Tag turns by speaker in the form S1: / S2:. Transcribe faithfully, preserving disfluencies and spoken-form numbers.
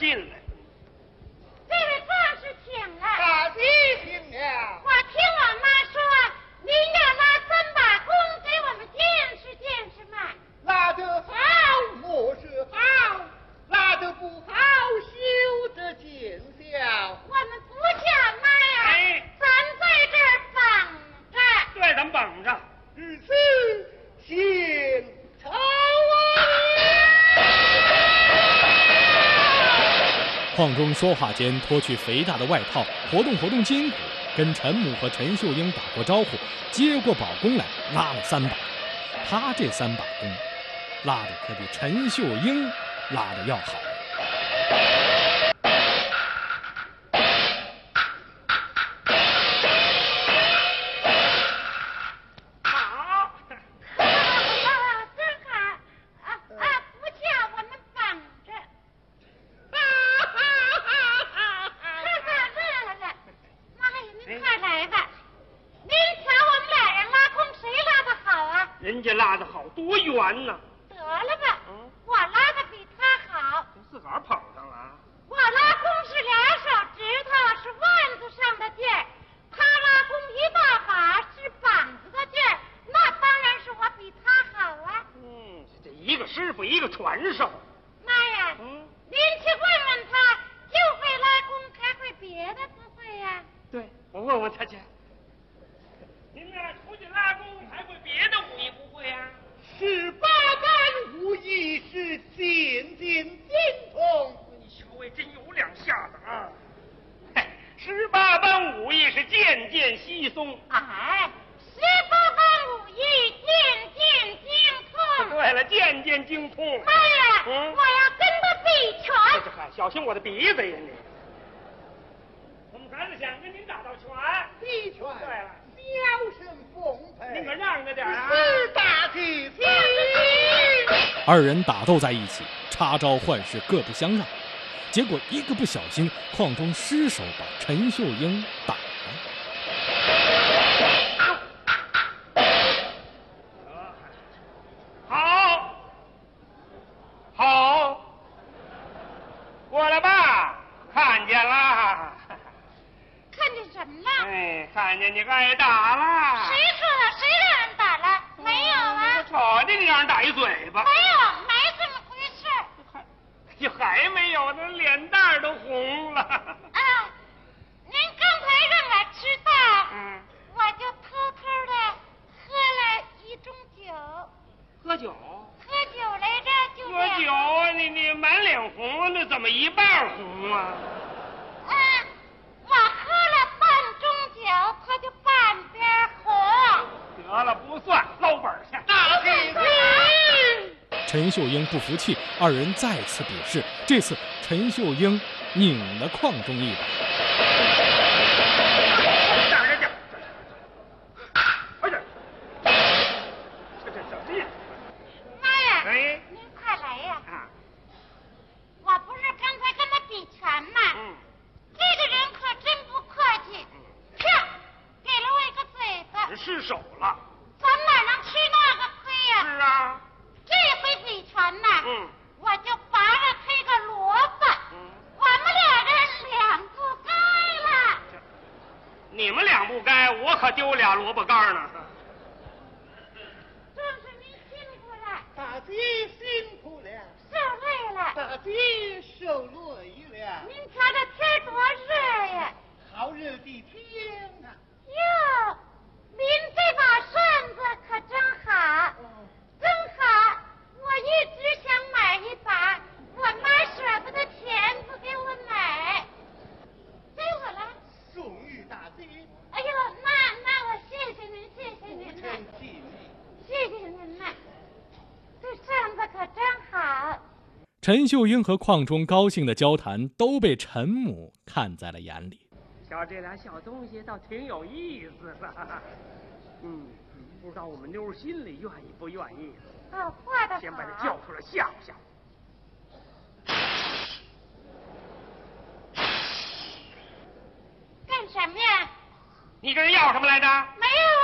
S1: 进来。
S2: 这位壮士请了。
S3: 大吉请了。
S2: 我听我妈说，您要拉三把弓给我们见识见识嘛。
S3: 拉得好，莫是好；拉得不好，休得见笑。
S2: 我们不叫妈呀，
S1: 哎，
S2: 咱在这儿绑着。
S1: 对，咱们绑着。
S3: 至此，先朝啊！
S4: 邝中说话间脱去肥大的外套，活动活动筋骨，跟陈母和陈秀英打过招呼，接过宝弓来拉了三把。他这三把弓，拉的可比陈秀英拉的要好。
S1: 好，
S2: 真好啊啊！不叫我们绑着。哈哈乐了，妈呀，您快来吧！您瞧我们俩人拉弓，谁拉的好啊？
S1: 人家拉的好，多圆呐！
S2: 得了吧，
S1: 嗯
S2: 我拉的比他好。
S1: 自个儿捧上了。
S2: 我拉弓是俩手指头，是腕子上的劲儿；他拉弓一大把，是膀子的劲儿。那当然是我比他好啊！
S1: 嗯，这一个师傅，一个传授。
S2: 妈呀，
S1: 嗯，
S2: 您去问问他，就会拉弓，还会别的不会呀？
S1: 对，我问问他去。您呢，出去拉弓，还会别的武艺不会呀？
S3: 十八般武艺是渐渐精通。
S1: 你小尉真有两下子啊！嘿，十八般武艺是渐渐稀松。
S2: 哎，十八般武艺渐渐精通。
S1: 对了，渐渐精通。
S2: 妈呀，
S1: 嗯
S2: 我要跟他比
S1: 这
S2: 拳。
S1: 这还小心我的鼻子呀你！我们孩子想跟您打道拳。
S3: 比拳。
S1: 对了，
S3: 箫声丰沛。
S1: 您可让着点啊！
S3: 是大吉请。
S4: 二人打斗在一起，插招换式，各不相让。结果一个不小心，邝中失手把陈秀英打了。
S1: 好，好，过来吧，看见了。
S2: 看见什么了？
S1: 哎，看见你挨打了。
S2: 谁说的？谁让人打了？没有啊。
S1: 瞅见你让人打一嘴巴。
S2: 没有，没这么回事。
S1: 还，你还没有呢，脸蛋儿都红了。
S2: 啊，您刚才让我知道，
S1: 嗯，
S2: 我就偷偷的喝了一盅酒。
S1: 喝酒。
S2: 喝酒来着，就
S1: 喝酒啊！你你满脸红，那怎么一半红啊？
S2: 啊，我喝了半盅酒，他就半边红。
S1: 得了，不算，捞本去。
S3: 大吉请。
S4: 陈秀英不服气，二人再次比试。这次陈秀英拧了邝中一把。
S1: 让人家，快点！这这什么呀？
S2: 妈呀！
S1: 哎，
S2: 您快来呀！
S1: 啊，
S2: 我不是刚才跟他比拳吗？
S1: 嗯，
S2: 这个人可真不客气，啪，给了我一个嘴巴。
S1: 失手了。
S2: 咱哪能吃那个亏呀？
S1: 是啊。
S2: 这回比拳呐，
S1: 嗯，
S2: 我就拔了他一个萝卜。
S1: 嗯，
S2: 我们俩人两不该了。
S1: 你们俩不该，我可丢俩萝卜干呢。
S2: 壮士您辛苦了，
S3: 大吉辛苦了。
S2: 受累了。
S3: 大吉受累了。
S2: 您瞧这天多热呀！
S3: 好热的天啊！
S2: 哟，您这把扇子可真好，真好！我一直想买一把，我妈舍不得钱不给我买，给我了。
S3: 送与大吉。
S2: 哎呦，那那我谢谢您，谢谢
S3: 不
S2: 您呐，
S3: 成敬意。
S2: 谢谢您呐，这扇子可真好。
S4: 陈秀英和邝中高兴的交谈都被陈母看在了眼里。
S1: 瞧这俩小东西倒挺有意思的。嗯，不知道我们妞儿心里愿意不愿意。
S2: 哦，画的好。
S1: 先把他叫出来吓唬吓唬。
S2: 干什么呀？
S1: 你跟人要什么来着？
S2: 没有